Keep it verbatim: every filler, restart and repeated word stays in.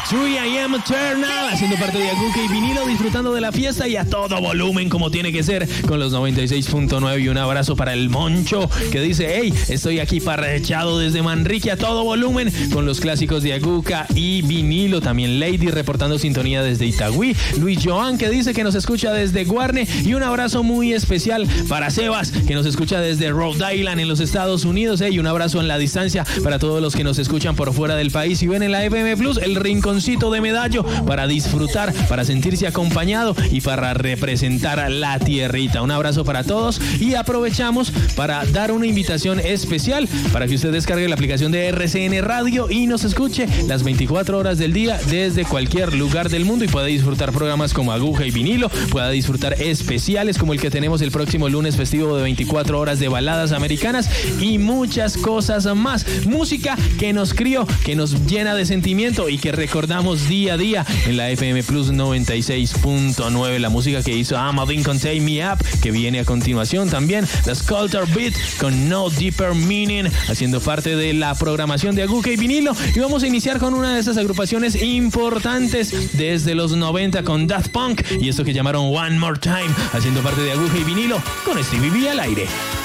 three a.m. Eternal, haciendo parte de Aguja y Vinilo, disfrutando de la fiesta y a todo volumen como tiene que ser con los noventa y seis punto nueve. Y un abrazo para el Moncho que dice: hey, estoy aquí parrechado desde Manrique a todo volumen con los clásicos de Aguja y Vinilo. También Lady reportando sintonía desde Itagüí. Luis Joan que dice que nos escucha desde Guarne. Y un abrazo muy especial para Sebas que nos escucha desde Rhode Island en los Estados Unidos. Hey, un abrazo en la distancia para todos los que nos escuchan por fuera del país y ven en la F M Plus el rinconcito de Medallo para disfrutar, para sentirse acompañado y para representar a la tierrita. Un abrazo para todos y aprovechamos para dar una invitación especial para que usted descargue la aplicación de R C N Radio y nos escuche las veinticuatro horas del día desde cualquier lugar del mundo y pueda disfrutar programas como Aguja y Vinilo, pueda disfrutar especiales como el que tenemos el próximo lunes festivo de veinticuatro horas de baladas americanas y muchas cosas más. Música que nos crió, que nos llena de sentimiento y que recordamos día a día en la F M Plus noventa y seis punto nueve. La música que hizo Amadine con Take Me Up, que viene a continuación también. The Sculptor Beat con No Deeper Meaning, haciendo parte de la programación de Aguja y Vinilo. Y vamos a iniciar con una de esas agrupaciones importantes desde los noventa con Daft Punk y esto que llamaron One More Time, haciendo parte de Aguja y Vinilo con Stevie B al aire.